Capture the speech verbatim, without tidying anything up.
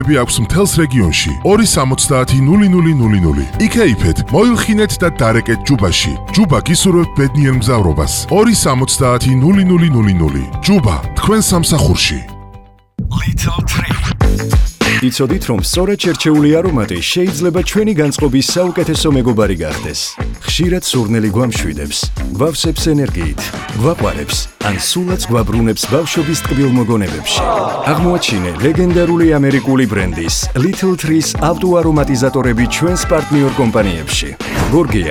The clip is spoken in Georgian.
აქვს მთელს რეგიონში ორი სამოცდაათი ნული ნული ნული ნული. იქეიფეთ, მოილხინეთ და დარეკეთ ჯუბაში. ჯუბა გისურვებთ ბედნიერ მგზავრობას. ორი სამოცდაათი ნული ნული ნული ნული. ჯუბა, თქვენ სამსახურში. Little Tree. იცოდით, რომ სწორად შერჩეული არომატი შეიძლება ჩვენი განწყობის საუკეთესო მეგობარი გახდეს. ხშირად სურნელი გვამშვიდებს, გვავსებს ენერგიით, გვაყვარებს, ან სულაც გვაბრუნებს ბავშვობის ტკბილ მოგონებებში. აღმოაჩინე ლეგენდარული ამერიკული ბრენდის Little Trees ავტოარომატიზატორები ჩვენს პარტნიორ კომპანიებში. გორგია